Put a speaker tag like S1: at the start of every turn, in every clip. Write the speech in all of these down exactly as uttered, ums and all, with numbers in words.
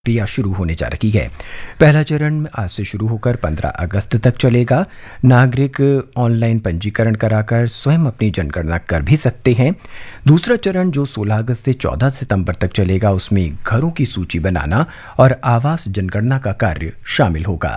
S1: प्रक्रिया शुरू होने जा रही है। पहला चरण आज से शुरू होकर पंद्रह अगस्त तक चलेगा। नागरिक ऑनलाइन पंजीकरण कराकर स्वयं अपनी जनगणना कर भी सकते हैं। दूसरा चरण जो सोलह अगस्त से चौदह सितंबर तक चलेगा, उसमें घरों की सूची बनाना और आवास जनगणना का कार्य शामिल होगा।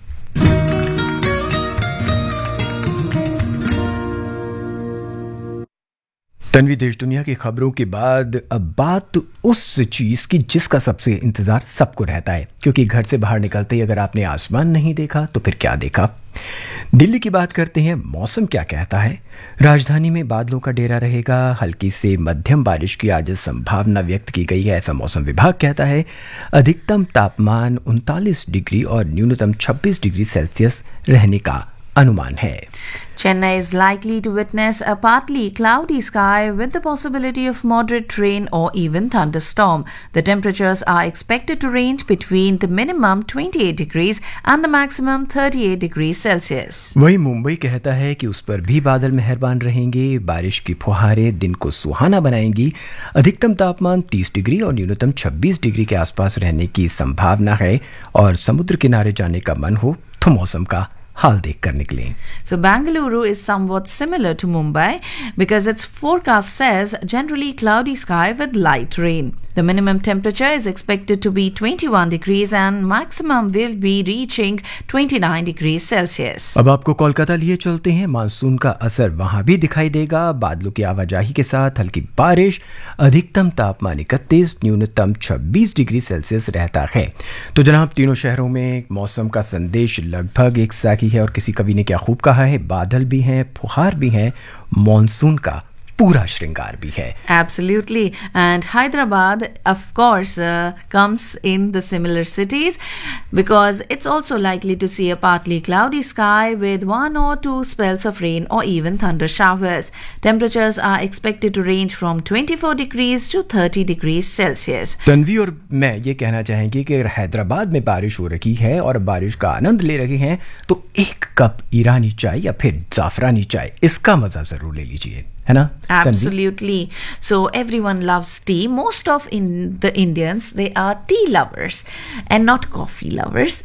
S1: तन्वी, देश दुनिया की खबरों के बाद अब बात उस चीज की जिसका सबसे इंतजार सबको रहता है, क्योंकि घर से बाहर निकलते ही अगर आपने आसमान नहीं देखा तो फिर क्या देखा। दिल्ली की बात करते हैं। मौसम क्या कहता है? राजधानी में बादलों का डेरा रहेगा। हल्की से मध्यम बारिश की आज संभावना व्यक्त की गई है, ऐसा मौसम विभाग कहता है। अधिकतम तापमान उनतालीस डिग्री और न्यूनतम छब्बीस डिग्री सेल्सियस रहने का अनुमान है।
S2: Chennai is likely to witness a partly cloudy sky with the possibility of moderate rain or even thunderstorm. The temperatures are expected to range between the minimum twenty-eight degrees and the maximum thirty-eight degrees Celsius.
S1: वही मुंबई कहता है कि उस पर भी बादल मेहरबान रहेंगे। बारिश की फुहारें दिन को सुहाना बनाएंगी। अधिकतम तापमान तीस डिग्री और न्यूनतम छब्बीस डिग्री के आसपास रहने की संभावना है, और समुद्र किनारे जाने का मन हो तो मौसम का हाल देख कर निकलें।
S2: So Bangalore is somewhat similar to Mumbai because its forecast says generally cloudy sky with light rain. The minimum temperature is expected to be twenty-one degrees and maximum will be reaching twenty-nine degrees Celsius.
S1: अब आपको कोलकाता लिए चलते हैं। Monsoon का असर वहां भी दिखाई देगा। बादलों की आवाजाही के साथ हल्की बारिश। अधिकतम तापमान इकतीस, न्यूनतम छब्बीस डिग्री सेल्सियस रहता है। तो जनाब, तीनों शहरों में मौसम का संदेश लगभग एक सा ही है, और किसी कवि ने क्या खूब कहा है, बादल भी हैं, फुहार भी हैं, मॉनसून का पूरा श्रृंगार भी है।
S2: Absolutely. And Hyderabad, of course, uh, comes in the similar cities because it's also likely to see a partly cloudy sky with one or two spells of rain or even thunder showers. Temperatures are expected to range from twenty-four degrees to thirty degrees Celsius.
S1: Tanvi और मैं ये कहना चाहेंगे कि अगर हैदराबाद में बारिश हो रही है और बारिश का आनंद ले रहे हैं तो एक कप ईरानी चाय या फिर जाफरानी चाय, इसका मजा जरूर ले लीजिए, है ना?
S2: Absolutely. So everyone loves tea. Most of in the Indians, they are tea lovers and not coffee lovers,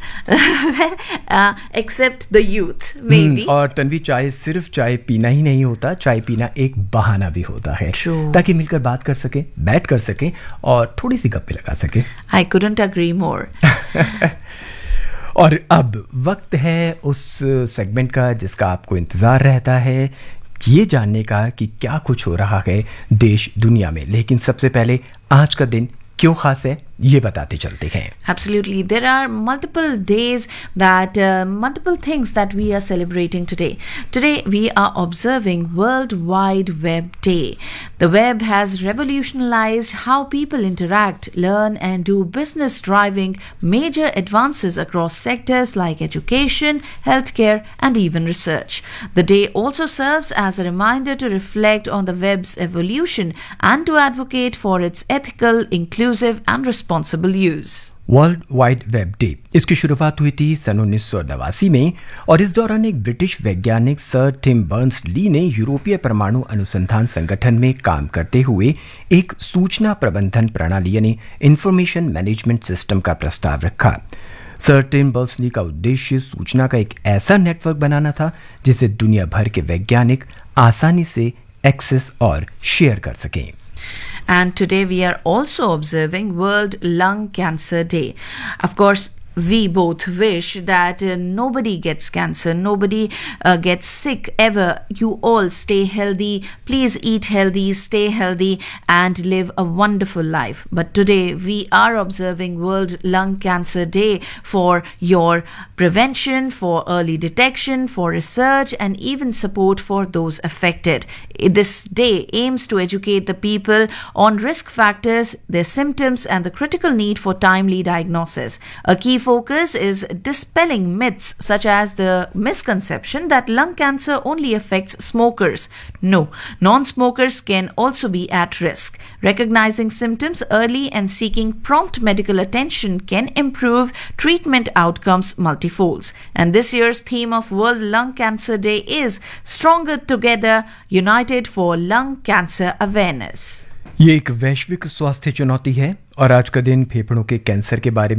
S2: uh, except the youth, maybe.
S1: और तन्वी, चाय सिर्फ चाय पीना ही नहीं होता, चाय पीना एक बहाना भी होता है।
S2: True.
S1: ताकि मिलकर बात कर सके, बैठ कर सके और थोड़ी सी गप्पे लगा सके।
S2: I couldn't agree more.
S1: और अब वक्त है उस सेगमेंट का जिसका आपको इंतजार रहता है, ये जानने का कि क्या कुछ हो रहा है देश दुनिया में। लेकिन सबसे पहले आज का दिन क्यों खास है, ये बताते चलते हैं।
S2: Absolutely. There are multiple days that, uh, multiple things that we are celebrating today. Today we are observing World Wide Web Day. The web has revolutionized how people interact, learn and do business, driving major advances across sectors like education, healthcare and even research. The day also serves as a reminder to reflect on the web's evolution and to advocate for its ethical, inclusive and responsible responsible use.
S1: World wide web day, इसकी शुरुआत हुई थी सन उन्नीस सौ नवासी में, और इस दौरान एक ब्रिटिश वैज्ञानिक सर टिम बर्न्स ली ने यूरोपीय परमाणु अनुसंधान संगठन में काम करते हुए एक सूचना प्रबंधन प्रणाली यानी इंफॉर्मेशन मैनेजमेंट सिस्टम का प्रस्ताव रखा। सर टिम बर्न्स ली का उद्देश्य सूचना का एक ऐसा नेटवर्क बनाना था जिसे दुनिया भर के वैज्ञानिक आसानी से एक्सेस और शेयर कर सकें।
S2: And today we are also observing World Lung Cancer Day. Of course, we both wish that uh, nobody gets cancer, nobody uh, gets sick ever. You all stay healthy. Please eat healthy, stay healthy and live a wonderful life. But today we are observing World Lung Cancer Day for your prevention, for early detection, for research and even support for those affected. This day aims to educate the people on risk factors, their symptoms and the critical need for timely diagnosis. A key focus is dispelling myths such as the misconception that lung cancer only affects smokers. No, non-smokers can also be at risk. Recognizing symptoms early and seeking prompt medical attention can improve treatment outcomes multifolds. And this year's theme of World Lung Cancer Day is Stronger Together, United for Lung Cancer Awareness.
S1: ये एक वैश्विक स्वास्थ्य चुनौती है और आज का दिन फेफड़ों के कैंसर के बारे में